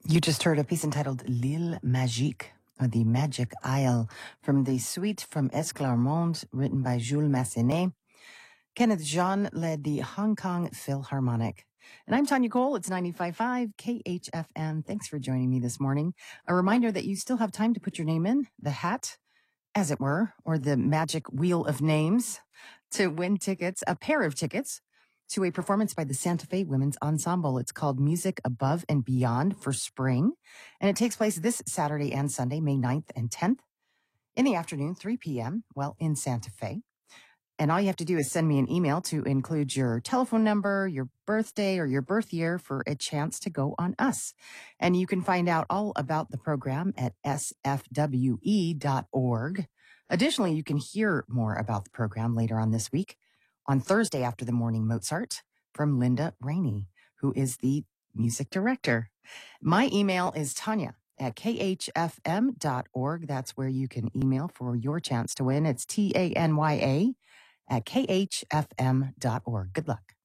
You just heard a piece entitled L'Île Magique, or The Magic Isle, from the suite from Esclarmonde, written by Jules Massenet. Kenneth Jean led the Hong Kong Philharmonic. And I'm Tanya Cole. It's 95.5 KHFM. Thanks for joining me this morning. A reminder that you still have time to put your name in the hat, as it were, or the magic wheel of names, to win tickets, a pair of tickets, to a performance by the Santa Fe Women's Ensemble. It's called Music Above and Beyond for Spring, and it takes place this Saturday and Sunday, May 9th and 10th, in the afternoon, 3 p.m., in Santa Fe. And all you have to do is send me an email to include your telephone number, your birthday, or your birth year for a chance to go on us. And you can find out all about the program at sfwe.org. Additionally, you can hear more about the program later on this week on Thursday after the morning Mozart from Linda Rainey, who is the music director. My email is Tanya@khfm.org. That's where you can email for your chance to win. It's TANYA@khfm.org. Good luck.